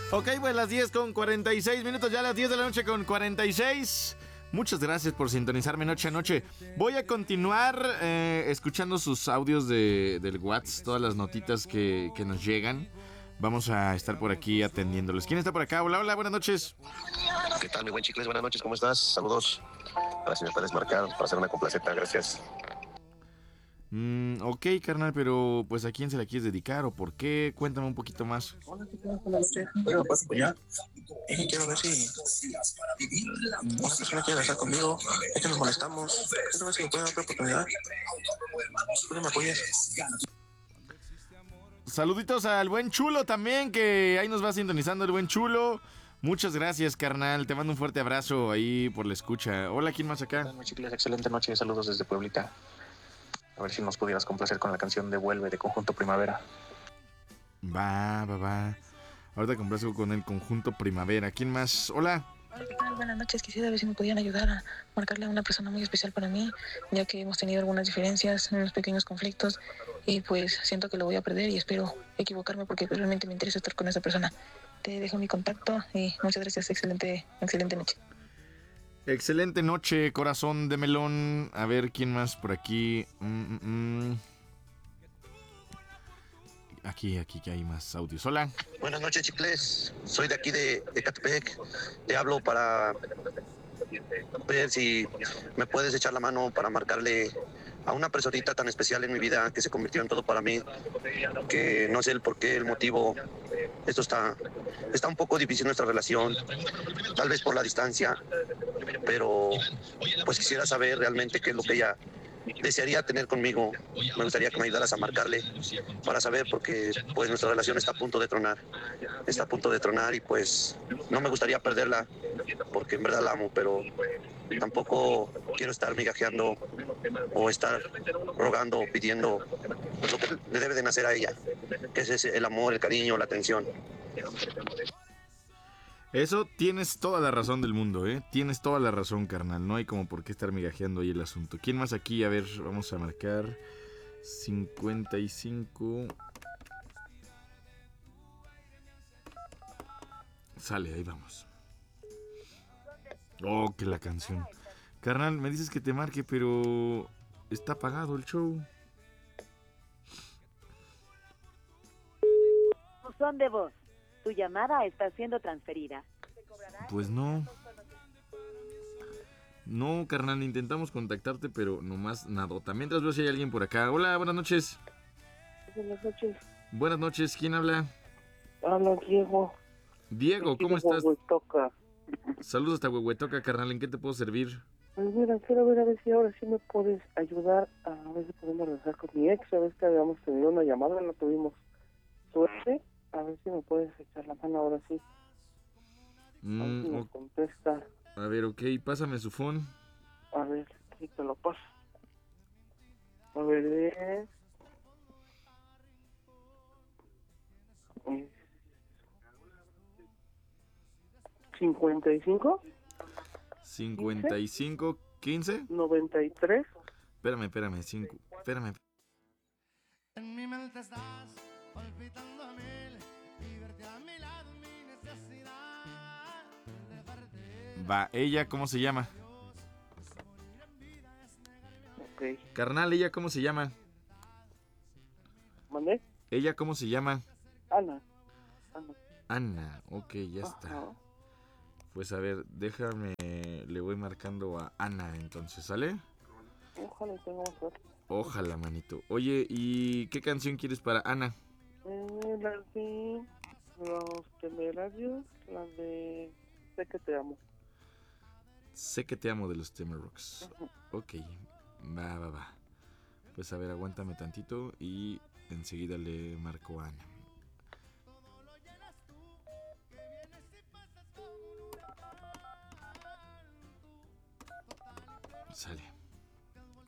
Ok, pues las 10:46 ya las 10 de la noche con 46. Muchas gracias por sintonizarme noche a noche. Voy a continuar escuchando sus audios del WhatsApp, todas las notitas que nos llegan. Vamos a estar por aquí atendiéndoles. ¿Quién está por acá? Hola, hola, buenas noches. ¿Qué tal, mi buen Chicles? Buenas noches, ¿cómo estás? Saludos. A ver si me puedes marcar para hacer una complaceta, gracias. Ok, carnal, pero pues ¿a quién se la quieres dedicar o por qué? Cuéntame un poquito más. Hola, ¿qué tal? Buenas noches. Bueno, pues ya. Quiero ver si una persona quiere estar conmigo. Es que nos molestamos. Quiero ver si me puede dar otra oportunidad. ¿Tú me apoyas? Saluditos al buen Chulo también, que ahí nos va sintonizando el buen Chulo. Muchas gracias, carnal. Te mando un fuerte abrazo ahí por la escucha. Hola, ¿quién más acá? Hola, Chicles. Excelente noche. Saludos desde Pueblita. A ver si nos pudieras complacer con la canción de Vuelve de Conjunto Primavera. Va. Ahorita complazco con el Conjunto Primavera. ¿Quién más? Hola. Hola, ¿qué tal? Buenas noches. Quisiera ver si me podían ayudar a marcarle a una persona muy especial para mí, ya que hemos tenido algunas diferencias, unos pequeños conflictos, y pues siento que lo voy a perder y espero equivocarme porque realmente me interesa estar con esa persona. Te dejo mi contacto y muchas gracias. Excelente noche. Excelente noche, corazón de melón. A ver, ¿quién más por aquí? Aquí que hay más audios. Hola. Buenas noches, Chicles. Soy de aquí de Ecatepec. Te hablo para ver si me puedes echar la mano para marcarle a una personita tan especial en mi vida que se convirtió en todo para mí, que no sé el por qué, el motivo. Esto está un poco difícil nuestra relación, tal vez por la distancia, pero pues quisiera saber realmente qué es lo que ella desearía tener conmigo. Me gustaría que me ayudaras a marcarle para saber, porque pues nuestra relación está a punto de tronar y pues no me gustaría perderla porque en verdad la amo, pero tampoco quiero estar migajeando o estar rogando o pidiendo pues, lo que le debe de nacer a ella, que es ese, el amor, el cariño, la atención. Eso tienes toda la razón del mundo, ¿eh? Tienes toda la razón, carnal. No hay como por qué estar migajeando ahí el asunto. ¿Quién más aquí? A ver, vamos a marcar 55. Sale, ahí vamos. Oh, que la canción. Carnal, me dices que te marque, pero está apagado el show. Buzón de voz. Tu llamada está siendo transferida. Pues no. No, carnal, intentamos contactarte, pero nomás nadota. Mientras veo si hay alguien por acá. Hola, buenas noches. Buenas noches. Buenas noches, ¿quién habla? Habla Diego. Diego, ¿cómo estás? Huehuetoca. Saludos hasta Huehuetoca, carnal. ¿En qué te puedo servir? Pues mira, quiero ver a ver si ahora sí me puedes ayudar a ver si podemos regresar con mi ex. A ver si habíamos tenido una llamada, no tuvimos suerte. A ver si me puedes echar la mano ahora sí. A ver si me contesta. A ver, ok, pásame su phone. A ver, si te lo paso. A ver, es... ¿55? 55 15 93. Espérame, 5. Espérame. En mi mente estás palpitando a mil y verte a mi lado mi necesidad de partir. Va, ¿ella cómo se llama? Ok. Carnal, ¿ella cómo se llama? ¿Mandé? ¿Ella cómo se llama? Ana. Ana, ok, ya está. Pues a ver, déjame, le voy marcando a Ana entonces, ¿sale? Ojalá tengamos suerte. Ojalá, manito. Oye, ¿y qué canción quieres para Ana? La de Los Temerarios, la de Sé que te amo. Sé que te amo de los Temerrocks. Ok, va. Pues a ver, aguántame tantito y enseguida le marco a Ana. Sale.